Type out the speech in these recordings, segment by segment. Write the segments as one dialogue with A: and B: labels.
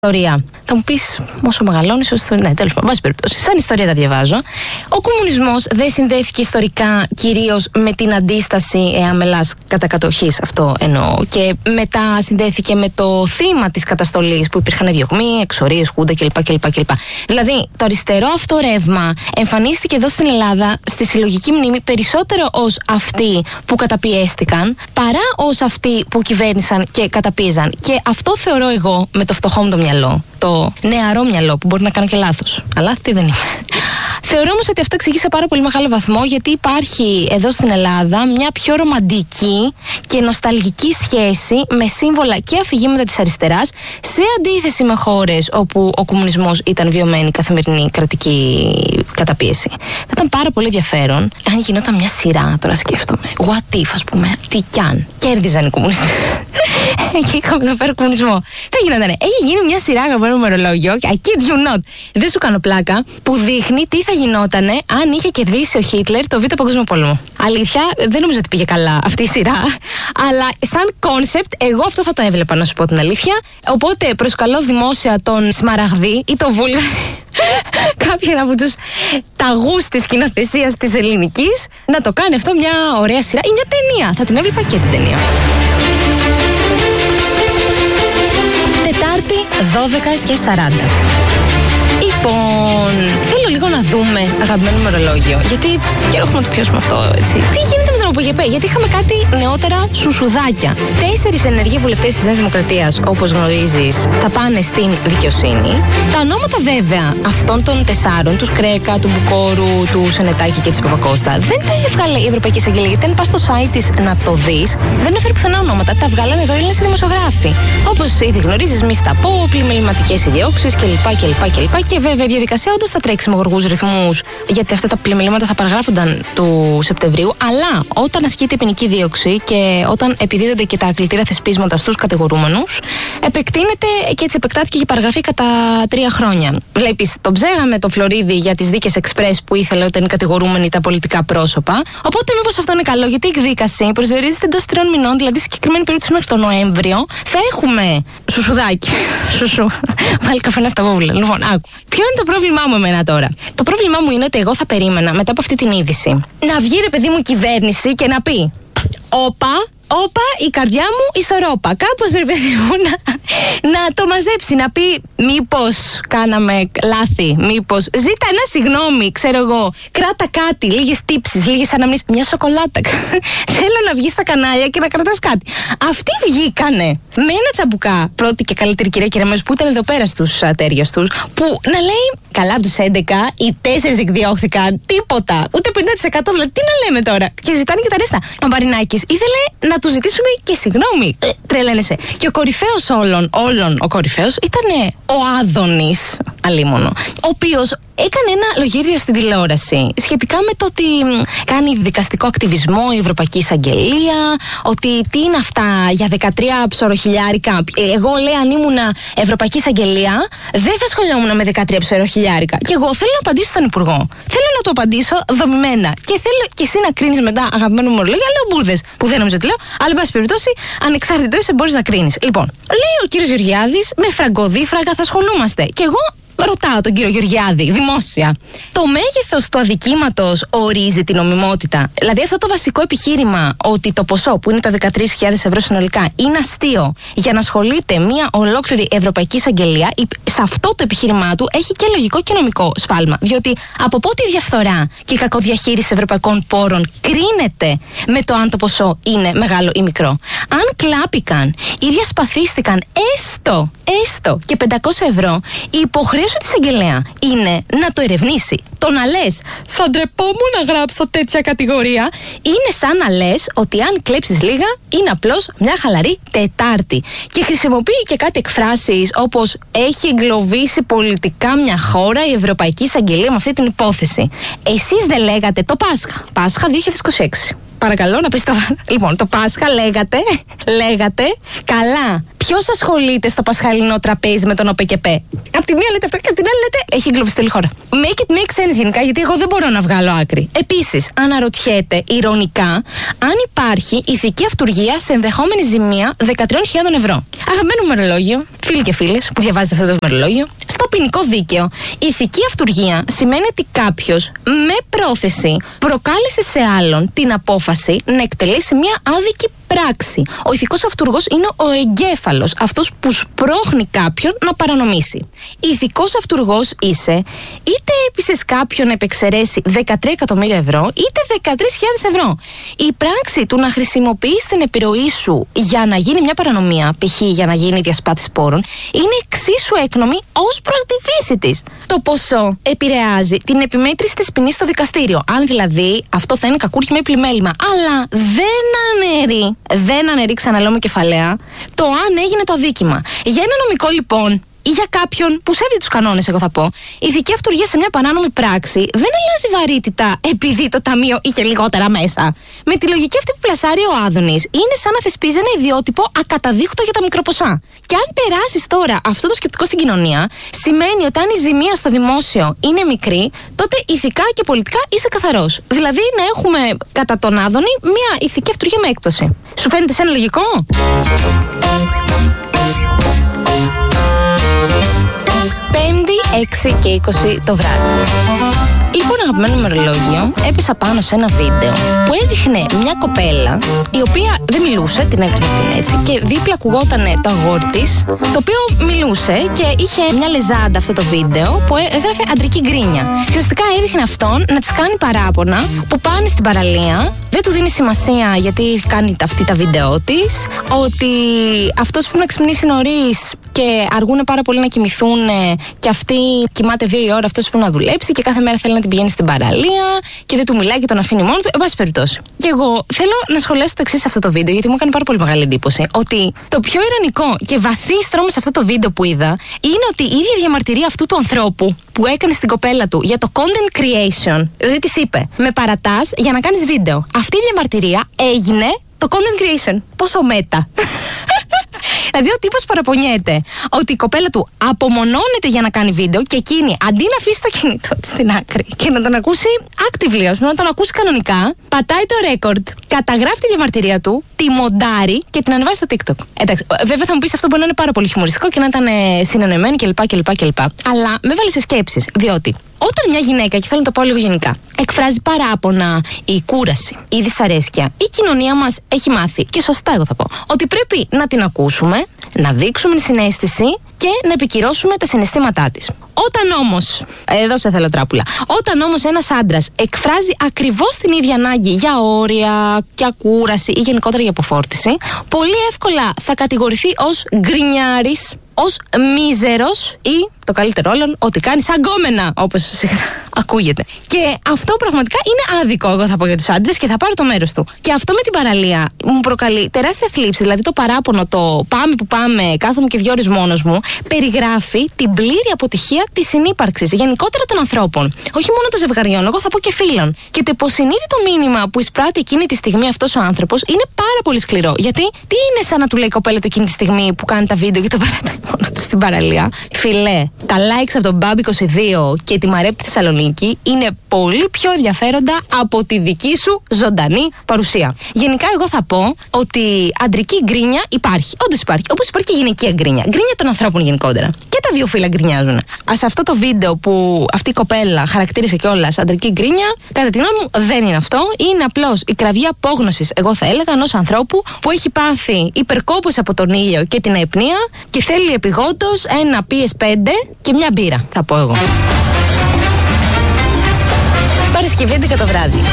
A: ιστορία. Θα μου πεις, όσο μεγαλώνεις, όσο. Ναι, τέλος πάντων, βάση περιπτώσει. Σαν ιστορία τα διαβάζω. Ο κομμουνισμός δεν συνδέθηκε ιστορικά κυρίως με την αντίσταση αμελάς κατά κατοχής, αυτό εννοώ. Και μετά συνδέθηκε με το θύμα της καταστολής, που υπήρχαν διωγμοί, εξορίες, χούντα κλπ. Δηλαδή, το αριστερό αυτό ρεύμα εμφανίστηκε εδώ στην Ελλάδα στη συλλογική μνήμη περισσότερο ως αυτοί που καταπιέστηκαν, παρά ως αυτοί που κυβέρνησαν και καταπίεζαν. Και αυτό θεωρώ εγώ, με το φτωχό μου το μυαλό, το νεαρό μυαλό, που μπορεί να κάνω και λάθος. Αλλά αυτή δεν είμαι. Θεωρώ όμως ότι αυτό εξηγεί σε πάρα πολύ μεγάλο βαθμό γιατί υπάρχει εδώ στην Ελλάδα μια πιο ρομαντική και νοσταλγική σχέση με σύμβολα και αφηγήματα της αριστεράς, σε αντίθεση με χώρες όπου ο κομμουνισμός ήταν βιωμένη καθημερινή κρατική καταπίεση. Θα ήταν πάρα πολύ ενδιαφέρον αν γινόταν μια σειρά, τώρα σκέφτομαι. What if, ας πούμε, τι κι αν κέρδιζαν οι κομμουνιστές. Εκεί είχαμε εδώ πέρα κομμουνισμό. Τι γινότανε? Έχει γίνει μια σειρά, αγαπημένο ημερολόγιο, I kid you not, δεν σου κάνω πλάκα, που δείχνει τι θα γινότανε αν είχε κερδίσει ο Χίτλερ το Β' Παγκόσμιο Πόλεμο. Αλήθεια, δεν νομίζω ότι πήγε καλά αυτή η σειρά, αλλά σαν κόνσεπτ, εγώ αυτό θα το έβλεπα, να σου πω την αλήθεια. Οπότε προσκαλώ δημόσια τον Σμαραγδί ή τον Βούλγαρη, κάποιον από τους ταγούς της σκηνοθεσίας της ελληνικής, να το κάνει αυτό μια ωραία σειρά ή μια ταινία. Θα την έβλεπα και την ταινία. Τετάρτη, 12:40. Λοιπόν, θέλω λίγο να δούμε, αγαπημένο ημερολόγιο, γιατί καιρό έχουμε να το πιάσουμε αυτό, έτσι. Τι γίνεται με τον ΟΠΓΕΠ, γιατί είχαμε κάτι νεότερα σουσουδάκια. 4 ενεργοί βουλευτές της Νέας Δημοκρατίας, όπως γνωρίζεις, θα πάνε στην δικαιοσύνη. Τα ονόματα βέβαια αυτών των 4, του Κρέκα, του Μπουκόρου, του Σενετάκη και της Παπακώστα, δεν τα έβγαλε η Ευρωπαϊκή Εισαγγελία. Γιατί αν πας στο site της να το δεις, δεν έφερε πουθενά ονόματα. Τα βγάλανε εδώ Έλληνες δημοσιογράφοι. Όπως ήδη γνωρίζεις, μη στα πω, πλημεληματικές ιδιώξεις κλπ. Και βέβαια η διαδικασία όντως θα τρέξει με γοργούς ρυθμούς, γιατί αυτά τα πλημελήματα θα παραγράφονταν του Σεπτεμβρίου. Αλλά όταν ασκείται η ποινική δίωξη και όταν επιδίδονται και τα κλητήρα θεσπίσματα στους κατηγορούμενους, επεκτείνεται και έτσι επεκτάθηκε και η παραγραφή κατά 3 χρόνια. Βλέπεις, τον ψέγαμε το Φλωρίδη για τις δίκες εξπρές που ήθελε όταν είναι κατηγορούμενοι τα πολιτικά πρόσωπα. Οπότε, μήπως αυτό είναι καλό, γιατί η εκδίκαση προσδιορίζεται εντός 3 μηνών, δηλαδή συγκεκριμένη περίπτωση μέχρι τον Νοέμβριο. Θα έχουμε σουσουδάκι. Σουσου. Βάλει καφένα στα βόβουλα. Λοιπόν, άκου. Ποιο είναι το πρόβλημά μου εμένα τώρα? Το πρόβλημά μου είναι ότι εγώ θα περίμενα μετά από αυτή την είδηση να βγει, ρε παιδί μου, η κυβέρνηση και να πει: Όπα, η καρδιά μου ισορρόπα. Κάπως, ρε παιδί μου, να το μαζέψει, να πει μήπως κάναμε λάθη, μήπως ζήτα ένα συγγνώμη, ξέρω εγώ, κράτα κάτι, λίγες τύψεις, λίγες αναμνήσεις, μια σοκολάτα. Θέλω να βγει στα κανάλια και να κρατάς κάτι. Αυτοί βγήκανε με ένα τσαμπουκά, πρώτη και καλύτερη κυρία Κεραμέως, που ήταν εδώ πέρα στους ατέρια τους, που να λέει, καλά από τους 11, οι 4 εκδιώχθηκαν, τίποτα, ούτε 50%, δηλαδή τι να λέμε τώρα. Και ζητάνε και τα ρέστα. Ο Μαρινάκης ήθελε να του ζητήσουμε και συγγνώμη. Τρελαίνεσαι. Και ο κορυφαίος όλων ο κορυφαίος ήταν ο Άδωνης, αλίμονο, ο οποίος έκανε ένα λογίδριο στην τηλεόραση σχετικά με το ότι κάνει δικαστικό ακτιβισμό η Ευρωπαϊκή Εισαγγελία, ότι τι είναι αυτά για 13 ψωροχιλιάρικα. Εγώ, λέει, αν ήμουνα Ευρωπαϊκή Εισαγγελία, δεν θα σχολιόμουν με 13 ψωροχιλιάρικα. Και εγώ θέλω να απαντήσω στον Υπουργό. Θέλω να το απαντήσω δομημένα. Και θέλω και εσύ να κρίνεις μετά, αγαπημένο μου ορολόγιο, λέω μπουρδες, που δεν νομίζω ότι λέω, αλλά εν πάση περιπτώσει, ανεξάρτητο είσαι, μπορείς να κρίνεις. Λοιπόν, λέει ο κύριος Γεωργιάδης, με φραγκοδίφραγκα θα ασχολούμαστε. Και εγώ ρωτάω τον κύριο Γεωργιάδη δημόσια, το μέγεθος του αδικήματος ορίζει την νομιμότητα? Δηλαδή, αυτό το βασικό επιχείρημα ότι το ποσό που είναι τα 13.000 ευρώ συνολικά είναι αστείο για να ασχολείται μια ολόκληρη Ευρωπαϊκή Εισαγγελία, σε αυτό το επιχείρημά του έχει και λογικό και νομικό σφάλμα. Διότι από πότε η διαφθορά και η κακοδιαχείριση ευρωπαϊκών πόρων κρίνεται με το αν το ποσό είναι μεγάλο ή μικρό? Αν κλάπηκαν ή διασπαθίστηκαν έστω και 500 ευρώ, η υποχρέωση του εισαγγελέα είναι να το ερευνήσει. Το να λες θα ντρεπόμουν να γράψω τέτοια κατηγορία είναι σαν να λες ότι αν κλέψεις λίγα είναι απλώς μια χαλαρή Τετάρτη. Και χρησιμοποιεί και κάτι εκφράσεις όπως έχει εγκλωβίσει πολιτικά μια χώρα η Ευρωπαϊκή Εισαγγελία με αυτή την υπόθεση. Εσείς δεν λέγατε το Πάσχα 2026. Παρακαλώ να πεις το. Λοιπόν, το Πάσχα λέγατε. Καλά. Ποιος ασχολείται στο πασχαλινό τραπέζι με τον ΟΠΕΚΕΠΕ? Απ' τη μία λέτε αυτό και απ' την άλλη λέτε έχει εγκλωβιστεί η χώρα. Make it make sense γενικά, γιατί εγώ δεν μπορώ να βγάλω άκρη. Επίσης, αναρωτιέται ηρωνικά αν υπάρχει ηθική αυτουργία σε ενδεχόμενη ζημία 13.000 ευρώ. Αγαπημένο ημερολόγιο, φίλοι και φίλες που διαβάζετε αυτό το ημερολόγιο, στο ποινικό δίκαιο, η ηθική αυτουργία σημαίνει ότι κάποιος με πρόθεση προκάλεσε σε άλλον την απόφαση να εκτελέσει μια άδικη πράξη. Ο ηθικός αυτουργός είναι ο εγκέφαλος, αυτός που σπρώχνει κάποιον να παρανομήσει. Ηθικός αυτουργός είσαι είτε έπεισες κάποιον να επεξαιρέσει 13 εκατομμύρια ευρώ, είτε 13.000 ευρώ. Η πράξη του να χρησιμοποιείς την επιρροή σου για να γίνει μια παρανομία, π.χ. για να γίνει διασπάθηση πόρων, είναι εξίσου έκνομη ως προς τη φύση της. Το ποσό επηρεάζει την επιμέτρηση της ποινής στο δικαστήριο. Αν δηλαδή αυτό θα είναι κακούργημα ή πλημέλημα, αλλά δεν αναιρεί, ξαναλέω με κεφαλαία, το αν έγινε το αδίκημα. Για ένα νομικό λοιπόν, ή για κάποιον που σέβεται τους κανόνες, εγώ θα πω, η ηθική αυτουργία σε μια παράνομη πράξη δεν αλλάζει βαρύτητα επειδή το ταμείο είχε λιγότερα μέσα. Με τη λογική αυτή που πλασάρει ο Άδωνης, είναι σαν να θεσπίζει ένα ιδιότυπο ακαταδίκτο για τα μικροποσά. Και αν περάσεις τώρα αυτό το σκεπτικό στην κοινωνία, σημαίνει ότι αν η ζημία στο δημόσιο είναι μικρή, τότε ηθικά και πολιτικά είσαι καθαρός. Δηλαδή να έχουμε κατά τον Άδωνη μια ηθική αυτουργία με έκπτωση. Σου φαίνεται σαν λογικό? 5, 6 και 20 το βράδυ. Λοιπόν, αγαπημένο ημερολόγιο, έπεσα πάνω σε ένα βίντεο που έδειχνε μια κοπέλα η οποία δεν μιλούσε, την έδειχνε αυτήν έτσι, και δίπλα ακουγότανε το αγόρι της, το οποίο μιλούσε και είχε μια λεζάντα αυτό το βίντεο που έγραφε αντρική γκρίνια. Και ουσιαστικά έδειχνε αυτόν να της κάνει παράπονα που πάνε στην παραλία, δεν του δίνει σημασία γιατί κάνει αυτή τα βίντεο της, ότι αυτός πρέπει να ξυπνήσει νωρίς και αργούν πάρα πολύ να κοιμηθούν και αυτή κοιμάται 2 η ώρα, αυτός πρέπει να δουλέψει και κάθε μέρα θέλει να την πηγαίνει στην παραλία και δεν του μιλάει και τον αφήνει μόνο του. Εν πάση περιπτώσει. Και εγώ θέλω να σχολιάσω το εξής σε αυτό το βίντεο, γιατί μου έκανε πάρα πολύ μεγάλη εντύπωση. Ότι το πιο ειρωνικό και βαθύ στρώμα σε αυτό το βίντεο που είδα είναι ότι η ίδια διαμαρτυρία αυτού του ανθρώπου που έκανε στην κοπέλα του για το content creation, δηλαδή της είπε, με παρατάς για να κάνεις βίντεο. Αυτή η διαμαρτυρία έγινε το content creation. Πόσο μέτα. Δηλαδή ο τύπος παραπονιέται ότι η κοπέλα του απομονώνεται για να κάνει βίντεο και εκείνη αντί να αφήσει το κινητό της στην άκρη και να τον ακούσει actively, να τον ακούσει κανονικά, πατάει το record, καταγράφει τη διαμαρτυρία του, τη μοντάρει και την ανεβάζει στο TikTok. Εντάξει, βέβαια θα μου πεις αυτό μπορεί να είναι πάρα πολύ χιουμοριστικό και να ήταν συνεννοημένη κλπ. Αλλά με βάλει σε σκέψεις, διότι όταν μια γυναίκα, και θέλω να το πω λίγο γενικά, εκφράζει παράπονα ή κούραση ή δυσαρέσκεια, η κοινωνία μας έχει μάθει, και σωστά εγώ θα πω, ότι πρέπει να την ακούσουμε, να δείξουμε συναίσθηση και να επικυρώσουμε τα συναισθήματά της. Όταν όμως, εδώ σε θέλω τράπουλα, όταν όμως ένας άντρας εκφράζει ακριβώς την ίδια ανάγκη για όρια, για κούραση ή γενικότερα για αποφόρτιση, πολύ εύκολα θα κατηγορηθεί ως γκρινιάρης, ως μίζερος ή, το καλύτερο όλων, ότι κάνει σαν γκόμενα, όπως συχνά ακούγεται. Και αυτό πραγματικά είναι άδικο, εγώ θα πω, για τους άντρες και θα πάρω το μέρος του. Και αυτό με την παραλία μου προκαλεί τεράστια θλίψη. Δηλαδή το παράπονο, το πάμε που πάμε, κάθομαι και 2 ώρες μόνος μου, περιγράφει την πλήρη αποτυχία της συνύπαρξης γενικότερα των ανθρώπων. Όχι μόνο των ζευγαριών, εγώ θα πω και φίλων. Και το υποσυνείδητο μήνυμα που εισπράττει εκείνη τη στιγμή αυτός ο άνθρωπος είναι πάρα πολύ σκληρό. Γιατί τι είναι σαν να του λέει η κοπέλα του εκείνη τη στιγμή που κάνει τα βίντεο και το παρατάει μόνο του στην παραλία? Φιλέ, τα likes από τον Μπάμπ22 και τη Μαρέπη Θεσσαλονίκη είναι πολύ πιο ενδιαφέροντα από τη δική σου ζωντανή παρουσία. Γενικά, εγώ θα πω ότι αντρική γκρίνια υπάρχει. Όντως υπάρχει. Όπως υπάρχει και γυναικεία γκρίνια. Γκρίνια των ανθρώπων γενικότερα. Και τα δύο φύλλα γκρινιάζουν. Σε αυτό το βίντεο που αυτή η κοπέλα χαρακτήρισε κιόλας αντρική γκρίνια, κατά τη γνώμη μου δεν είναι αυτό. Είναι απλώς η κραυγή απόγνωσης, εγώ θα έλεγα, ενός ανθρώπου που έχει πάθει υπερκόπωση από τον ήλιο και την αϊπνία και θέλει επειγόντως ένα PS5 και μια μπύρα, θα πω εγώ. Παρασκευή 11 το βράδυ.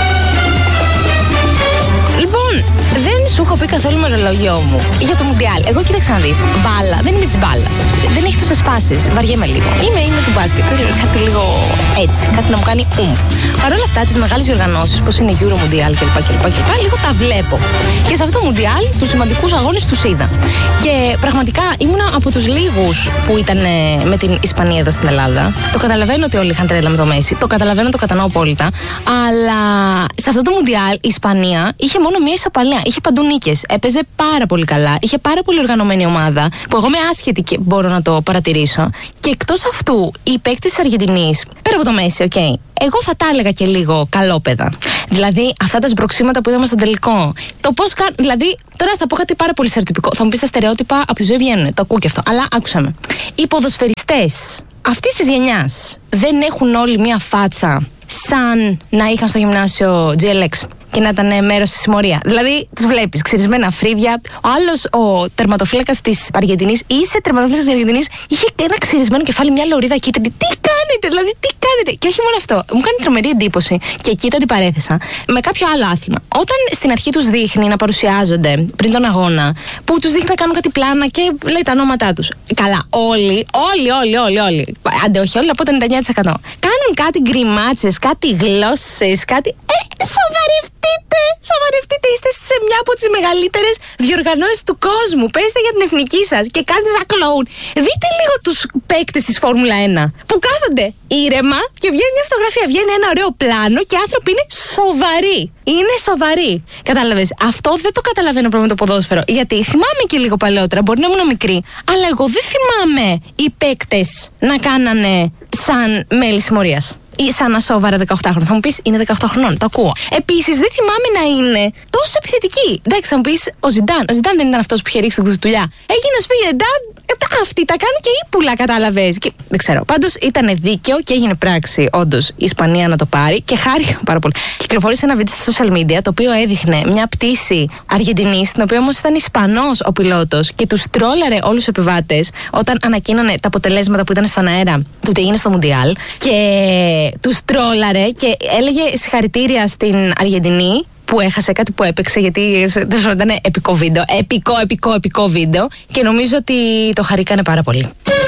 A: Λοιπόν, δεν σου έχω πει καθόλου με ρολογιό μου για το Μουντιάλ. Εγώ κοίταξα να δεις. Μπάλα δεν είμαι της μπάλας. Δεν έχει τόσα φάσεις. Βαριέμαι λίγο. Είμαι του μπάσκετ. Κάτι λίγο έτσι. Κάτι να μου κάνει ουμφ. Παρ' όλα αυτά, τις μεγάλες διοργανώσεις, όπως είναι Euro Mundial κλπ. Λίγο τα βλέπω. Και σε αυτό το Mundial, τους σημαντικούς αγώνες τους είδα. Και πραγματικά ήμουνα από τους λίγους που ήταν με την Ισπανία εδώ στην Ελλάδα. Το καταλαβαίνω ότι όλοι είχαν τρέλα με το Μέση. Το καταλαβαίνω, το κατανοώ απόλυτα. Αλλά σε αυτό το Mundial η Ισπανία είχε μόνο μία ισοπαλία. Είχε παντού νίκες. Έπαιζε πάρα πολύ καλά. Είχε πάρα πολύ οργανωμένη ομάδα. Που εγώ είμαι άσχετη και μπορώ να το παρατηρήσω. Και εκτός αυτού, οι παίκτες της Αργεντινής, πέρα από το Μέση, εγώ θα τα έλεγα και λίγο καλόπαιδα. Δηλαδή, αυτά τα σμπροξίματα που είδαμε στον τελικό. Το πώς κάνουν. Δηλαδή, τώρα θα πω κάτι πάρα πολύ στερεοτυπικό. Θα μου πεις τα στερεότυπα από τη ζωή βγαίνουν. Το ακούω και αυτό. Αλλά άκουσα με. Οι ποδοσφαιριστές αυτής της γενιάς δεν έχουν όλοι μία φάτσα σαν να είχαν στο γυμνάσιο GLX και να ήταν μέρος στη συμμορία. Δηλαδή, τους βλέπεις ξυρισμένα φρύδια. Ο άλλος, ο τερματοφύλακας της Αργεντινής, τερματοφύλακας της Αργεντινής, είχε ένα ξυρισμένο κεφάλι, μια λωρίδα και ήταν. Τι κάνετε, δηλαδή, τι κάνετε. Και όχι μόνο αυτό. Μου κάνει τρομερή εντύπωση. Και εκεί το αντιπαρέθεσα με κάποιο άλλο άθλημα. Όταν στην αρχή τους δείχνει να παρουσιάζονται πριν τον αγώνα, που τους δείχνει να κάνουν κάτι πλάνα και λέει τα ονόματά τους. Καλά, όλοι. Άντε, όχι όλοι, από το 99%. Κάνουν κάτι γκριμάτσες, κάτι γλώσσες, κάτι. Σοβαρευτείτε, είστε σε μια από τις μεγαλύτερες διοργανώσεις του κόσμου. Παίζετε για την εθνική σας και κάνετε σαν κλόουν. Δείτε λίγο τους παίκτες της Φόρμουλα 1 που κάθονται ήρεμα και βγαίνει μια φωτογραφία, βγαίνει ένα ωραίο πλάνο και οι άνθρωποι είναι σοβαροί. Είναι σοβαροί. Κατάλαβες, αυτό δεν το καταλαβαίνω πρώτα με το ποδόσφαιρο. Γιατί θυμάμαι και λίγο παλαιότερα, μπορεί να ήμουν μικρή, αλλά εγώ δεν θυμάμαι οι παίκτες να κάνανε σαν μέλη συμμορίας. Ή σαν ασόβαρα 18χρονο. Θα μου πεις, είναι 18 χρονών, το ακούω. Επίσης, δεν θυμάμαι να είναι τόσο επιθετική. Εντάξει, θα μου πεις, ο Ζιντάν δεν ήταν αυτός που είχε ρίξει την κουτουλιά. Έγινες πήγε, αυτοί τα κάνουν και ύπουλα, κατάλαβες. Και, δεν ξέρω. Πάντως ήταν δίκαιο και έγινε πράξη, όντως, η Ισπανία να το πάρει και χάρηκα πάρα πολύ. Κυκλοφόρησε ένα βίντεο στα social media το οποίο έδειχνε μια πτήση Αργεντινής, την οποία όμως ήταν Ισπανός ο πιλότος και τους τρόλαρε όλους τους επιβάτες όταν ανακοίνανε τα αποτελέσματα που ήταν στον αέρα του τι έγινε στο Μουντιάλ. Και τους τρόλαρε και έλεγε συγχαρητήρια στην Αργεντινή που έχασε κάτι που έπαιξε, γιατί ήταν επικό βίντεο. Επικό βίντεο. Και νομίζω ότι το χαρήκανε πάρα πολύ.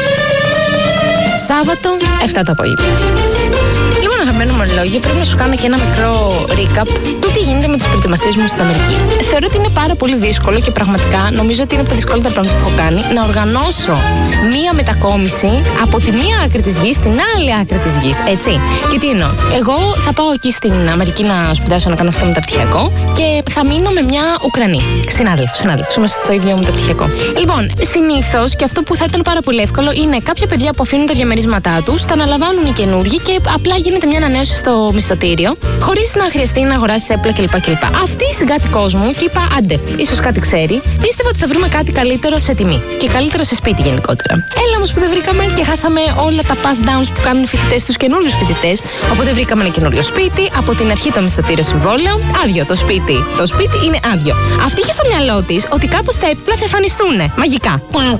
A: Σάββατο, 7 το απόγευμα. Λοιπόν, αγαπημένο μου λόγια, πρέπει να σου κάνω και ένα μικρό recap του τι γίνεται με τις προετοιμασίες μου στην Αμερική. Θεωρώ ότι είναι πάρα πολύ δύσκολο και πραγματικά νομίζω ότι είναι από τα δυσκολότερα πράγματα που έχω κάνει να οργανώσω μία μετακόμιση από τη μία άκρη της γης στην άλλη άκρη της γης. Έτσι. Και τι εννοώ. Εγώ θα πάω εκεί στην Αμερική να σπουδάσω, να κάνω αυτό το μεταπτυχιακό και θα μείνω με μια Ουκρανή. Συνάδελφο. Είμαστε στο ίδιο μεταπτυχιακό. Λοιπόν, συνήθως και αυτό που θα ήταν πάρα πολύ εύκολο είναι κάποια παιδιά που αφήνουν τα διαμερίσματά τους, τα αναλαμβάνουν οι καινούργοι και απλά γίνεται μια ανανέωση στο μισθωτήριο, χωρίς να χρειαστεί να αγοράσεις έπλα κλπ. Αυτή η συγκάτοικός μου και είπα, άντε, ίσως κάτι ξέρει, πίστευα ότι θα βρούμε κάτι καλύτερο σε τιμή και καλύτερο σε σπίτι γενικότερα. Έλα όμως που δεν βρήκαμε και χάσαμε όλα τα pass downs που κάνουν οι φοιτητές στους καινούριους φοιτητές. Οπότε βρήκαμε ένα καινούριο σπίτι, από την αρχή το μισθωτήριο συμβόλαιο, άδειο το σπίτι. Το σπίτι είναι άδειο. Αυτή είχε στο μυαλό της ότι κάπως τα έπιπλα θα εμφανιστούν μαγικά.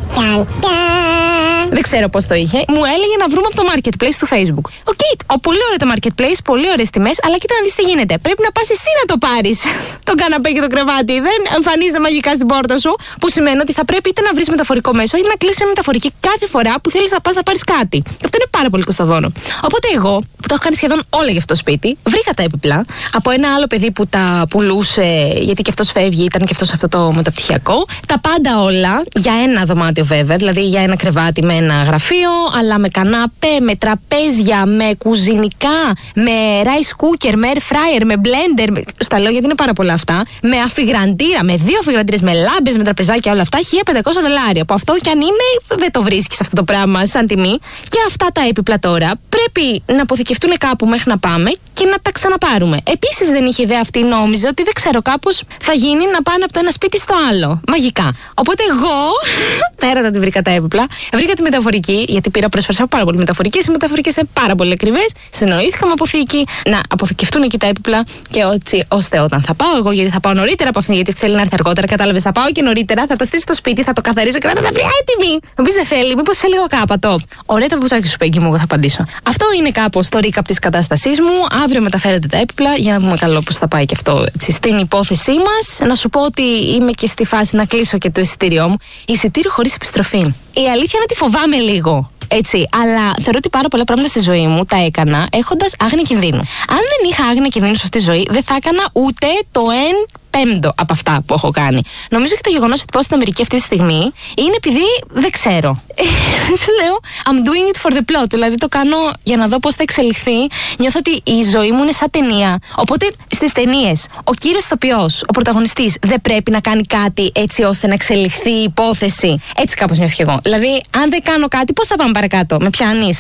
A: Δεν ξέρω πώς το είχε. Μου έλεγε να βρούμε από το marketplace του Facebook. Οκ, πολύ ωραίο το marketplace, πολύ ωραίες τιμές, αλλά κοίτα να δεις τι γίνεται. Πρέπει να πας εσύ να το πάρεις. Τον καναπέ και το κρεβάτι. Δεν εμφανίζεται μαγικά στην πόρτα σου. Που σημαίνει ότι θα πρέπει είτε να βρεις μεταφορικό μέσο ή να κλείσεις με μεταφορική κάθε φορά που θέλεις να πας να πάρεις κάτι. Και αυτό είναι πάρα πολύ κοστοβόρο. Οπότε εγώ, που το έχω κάνει σχεδόν όλα για αυτό το σπίτι, βρήκα τα έπιπλα από ένα άλλο παιδί που τα πουλούσε, γιατί και αυτός φεύγει, ήταν και αυτός αυτό το μεταπτυχιακό. Τα πάντα όλα για ένα δωμάτιο βέβαια, δηλαδή για ένα κρεβάτι με ένα γραφείο, αλλά με κανάπε, με τραπέζια, με κουζινικά, με rice cooker, με air fryer, με blender. Στα λέω γιατί είναι πάρα πολλά αυτά. Με αφιγραντήρα, με 2 αφιγραντήρες, με λάμπες, με τραπεζάκια, όλα αυτά. $1.500. Από αυτό κι αν είναι, δεν το βρίσκεις αυτό το πράγμα σαν τιμή. Και αυτά τα έπιπλα τώρα πρέπει να αποθηκευτούν κάπου μέχρι να πάμε και να τα ξαναπάρουμε. Επίσης δεν είχε ιδέα αυτή, νόμιζε ότι δεν ξέρω, κάπως θα γίνει να πάνε από το ένα σπίτι στο άλλο. Μαγικά. Οπότε εγώ, πέρα από ότι βρήκα τα έπιπλα, βρήκα τη μεταφορική, γιατί πήρα προσφορές από πάρα πολλές μεταφορικές. Οι μεταφορικές είναι πάρα πολύ ακριβές. Συνοήθηκα με αποθήκη να αποθηκευτούν εκεί τα έπιπλα και έτσι ώστε όταν θα πάω εγώ, γιατί θα πάω νωρίτερα από αυτήν, γιατί θέλει να έρθει αργότερα, κατάλαβες. Θα πάω και νωρίτερα, θα το στήσω στο σπίτι, θα το καθαρίσω και θα τα βρει έτοιμη. Θα πει δεν θέλει, μήπως σε λίγο κάπατο. Ωραία το πουτσάκι σου, Πέγγι μου, εγώ θα απαντήσω. Αυτό είναι κάπως το recap της κατάστασής μου. Αύριο μεταφέρετε τα έπιπλα για να δούμε καλό πώς θα πάει και αυτό έτσι, στην υπόθεσή μας. Να σου πω ότι είμαι και στη φάση να κλείσω και το εισιτήριό μου. Εισιτήριο χωρίς επιστροφή. η αλήθεια είναι ότι φοβάμαι λίγο. Έτσι, αλλά θεωρώ ότι πάρα πολλά πράγματα στη ζωή μου τα έκανα έχοντας άγνοια κινδύνου. Αν δεν είχα άγνοια κινδύνου σε αυτή τη ζωή, δεν θα έκανα ούτε το 1/5 από αυτά που έχω κάνει. Νομίζω και το γεγονός ότι πάω στην Αμερική αυτή τη στιγμή είναι επειδή δεν ξέρω. Σου λέω, I'm doing it for the plot. Δηλαδή το κάνω για να δω πώς θα εξελιχθεί. Νιώθω ότι η ζωή μου είναι σαν ταινία. Οπότε στις ταινίες, ο κύριος ηθοποιός, ο πρωταγωνιστής, δεν πρέπει να κάνει κάτι έτσι ώστε να εξελιχθεί η υπόθεση. Έτσι κάπως νιώθω κι εγώ. Δηλαδή, αν δεν κάνω κάτι, πώς θα πάμε παρακάτω? Με πιάνεις?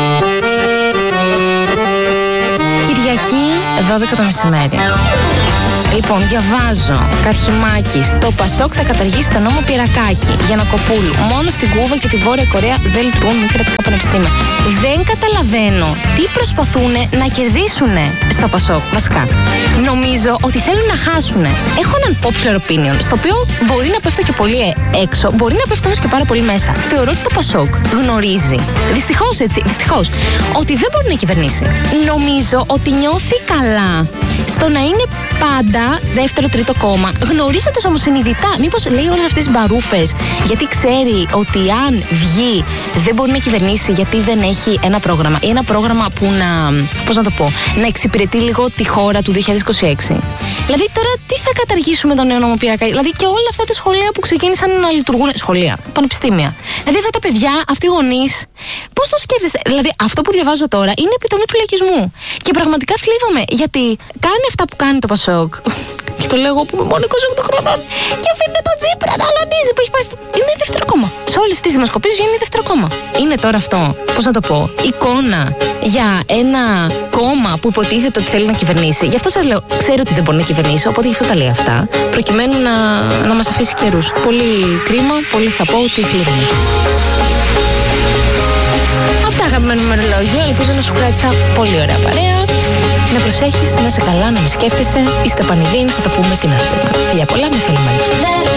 A: Κυριακή, 12 το μεσημέρι. Λοιπόν, διαβάζω. Καρχιμάκης. Το Πασόκ θα καταργήσει το νόμο Πυρακάκη. Γιαννακοπούλου. Μόνο στην Κούβα και τη Βόρεια Κορέα δεν λειτουργούν μη κρατικά πανεπιστήμια. Δεν καταλαβαίνω τι προσπαθούν να κερδίσουν στο Πασόκ. Βασικά, νομίζω ότι θέλουν να χάσουν. Έχω έναν popular opinion, στο οποίο μπορεί να πέφτω και πολύ έξω, μπορεί να πέφτω όμως και πάρα πολύ μέσα. Θεωρώ ότι το Πασόκ γνωρίζει, δυστυχώς έτσι, ότι δεν μπορεί να κυβερνήσει. Νομίζω ότι νιώθει καλά στο να είναι πάντα δεύτερο-τρίτο κόμμα, γνωρίζοντας όμως συνειδητά, μήπως λέει όλες αυτές τις μπαρούφες, γιατί ξέρει ότι αν βγει δεν μπορεί να κυβερνήσει, γιατί δεν έχει ένα πρόγραμμα ή ένα πρόγραμμα που να, πώς να το πω, να εξυπηρετεί λίγο τη χώρα του 2026. Δηλαδή τώρα τι θα καταργήσουμε τον νέο νόμο Πυρακάκη? Δηλαδή και όλα αυτά τα σχολεία που ξεκίνησαν να λειτουργούν, σχολεία, πανεπιστήμια. Δηλαδή αυτά τα παιδιά, αυτοί οι γονείς, πώς το σκέφτεστε? Δηλαδή αυτό που διαβάζω τώρα είναι επιτομή του λαϊκισμού. Και πραγματικά θλίβομαι, γιατί κάνει αυτά που κάνει το Πασόκ. Και το λέω εγώ που είμαι μόνο 28 χρονών. Και αφήνει τον Τσίπρα να αλωνίζει που έχει πάει. Είναι δεύτερο κόμμα. Σε όλες τις δημοσκοπήσεις βγαίνει δεύτερο κόμμα. Είναι τώρα αυτό, πώς να το πω, εικόνα για ένα κόμμα που υποτίθεται ότι θέλει να κυβερνήσει. Γι' αυτό σας λέω, ξέρω ότι δεν μπορεί να κυβερνήσει, οπότε γι' αυτό τα λέει αυτά. Προκειμένου να μας αφήσει καιρούς. Πολύ κρίμα, πολύ θα πω ότι θλίβομαι. Αυτά, αγαπημένο ημερολόγιο. Ελπίζω να σου κράτησα πολύ ωραία παρέα. Να προσέχεις, να είσαι καλά, να μη σκέφτεσαι. Είστε πανηδίν, θα τα πούμε την άλλη. Φιλιά πολλά, με θέλει Μαρία.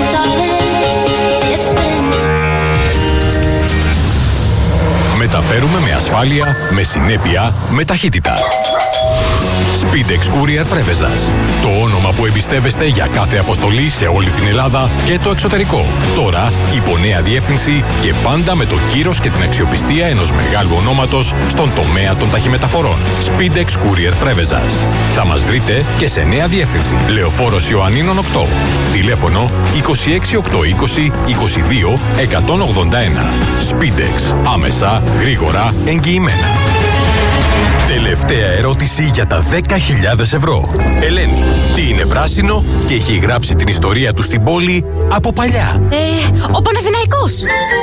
B: Μεταφέρουμε με ασφάλεια, με συνέπεια, με ταχύτητα. Speedex Courier Prevezas. Το όνομα που εμπιστεύεστε για κάθε αποστολή σε όλη την Ελλάδα και το εξωτερικό. Τώρα υπό νέα διεύθυνση και πάντα με το κύρος και την αξιοπιστία ενός μεγάλου ονόματος στον τομέα των ταχυμεταφορών. Speedex Courier Prevezas. Θα μας βρείτε και σε νέα διεύθυνση. Λεωφόρος Ιωαννίνων 8. Τηλέφωνο 26820 22 181. Speedex. Άμεσα, γρήγορα, εγγυημένα. Τελευταία ερώτηση για τα 10.000 ευρώ. Ελένη, τι είναι πράσινο και έχει γράψει την ιστορία του στην πόλη από παλιά?
A: Ο Παναθηναϊκός.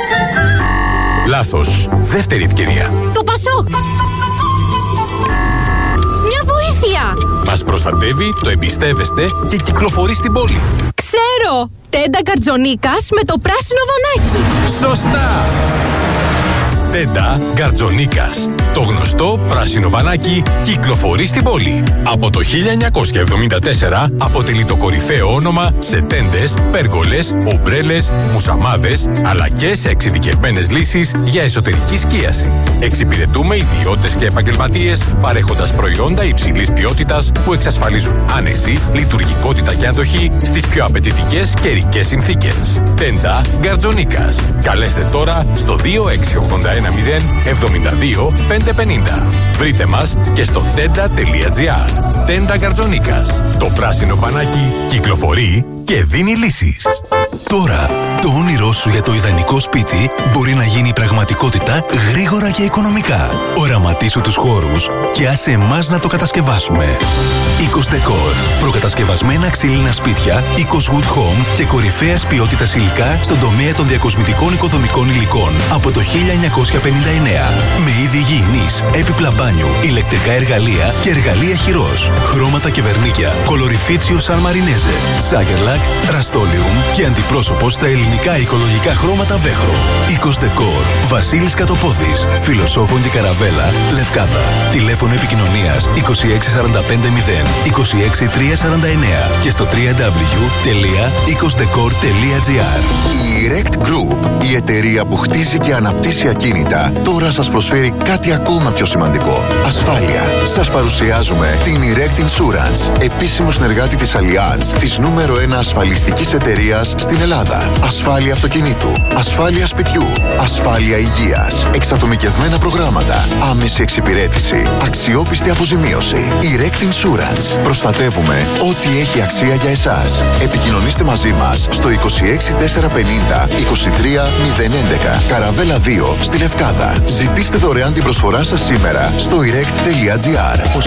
B: Λάθος. Δεύτερη ευκαιρία.
A: Το Πασόκ. Μια βοήθεια.
B: Μας προστατεύει, το εμπιστεύεστε και κυκλοφορεί στην πόλη.
A: Ξέρω. Τέντα Γκαρτζονίκας με το πράσινο βανάκι.
B: Σωστά. Τέντα Γκαρτζονίκας. Το γνωστό πράσινο βανάκι κυκλοφορεί στην πόλη. Από το 1974 αποτελεί το κορυφαίο όνομα σε τέντες, πέργολες, ομπρέλες, μουσαμάδες, αλλά και σε εξειδικευμένες λύσεις για εσωτερική σκίαση. Εξυπηρετούμε ιδιώτες και επαγγελματίες παρέχοντας προϊόντα υψηλής ποιότητας που εξασφαλίζουν άνεση, λειτουργικότητα και αντοχή στις πιο απαιτητικές καιρικές συνθήκες. Τέντα Γκαρτζονίκας. Καλέστε τώρα στο 2681 072 550. Βρείτε μας και στο tenda.gr. Τέντα Γκαρτζονίκας. Το πράσινο φανάκι κυκλοφορεί και δίνει λύσεις.
C: Τώρα, το όνειρό σου για το ιδανικό σπίτι μπορεί να γίνει πραγματικότητα γρήγορα και οικονομικά. Οραματίσου τους χώρους και άσε εμάς να το κατασκευάσουμε. Eikos Decor. Προκατασκευασμένα ξύλινα σπίτια, Eikos Wood Home και κορυφαίας ποιότητας υλικά στον τομέα των διακοσμητικών οικοδομικών υλικών από το 1959. Με είδη υγιεινής, έπιπλα μπάνιου, ηλεκτρικά εργαλεία και εργαλεία χειρός. Χρώματα και βερνίκια, κολοριφίτσιο Σαν Μαρινέζε, Σάγερλακ, Ραστόλιουμ και αντιπρόσωπο στα ελληνικά οικολογικά χρώματα Βέχρο. Eikos Decor. Βασίλης Κατοπόδης, Φιλοσόφων και Καραβέλα, Λευκάδα. Τηλέφωνο επικοινωνίας 26450 26349 και στο www.eikosdecor.gr.
D: Η Erect Group, η εταιρεία που χτίζει και αναπτύσσει ακίνητα, τώρα σας προσφέρει κάτι ακόμα πιο σημαντικό. Ασφάλεια. Σας παρουσιάζουμε την Erect Insurance, επίσημο συνεργάτη της Allianz, της νούμερο 1 ασφαλιστικής εταιρείας στην Ελλάδα. Ασφάλεια αυτοκινήτου, ασφάλεια σπιτιού, ασφάλεια υγείας, εξατομικευμένα προγράμματα, άμεση εξυπηρέτηση, αξιόπιστη αποζημίωση. Η Rect Insurance. Προστατεύουμε ό,τι έχει αξία για εσάς. Επικοινωνήστε μαζί μας στο 26 450 23 011 Καραβέλα 2 στη Λευκάδα. Ζητήστε δωρεάν την προσφορά σας σήμερα στο irect.gr.